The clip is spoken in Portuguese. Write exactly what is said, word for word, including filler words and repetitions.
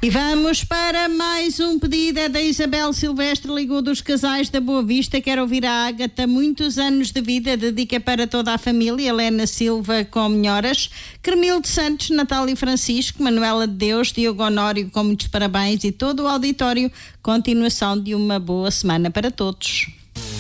E vamos para mais um pedido, é da Isabel Silvestre, ligou dos Casais da Boa Vista, quer ouvir a Ágata, muitos anos de vida, dedica para toda a família, Helena Silva com Melhoras, Cremil de Santos, Natália Francisco, Manuela de Deus, Diogo Honório com muitos parabéns e todo o auditório, continuação de uma boa semana para todos.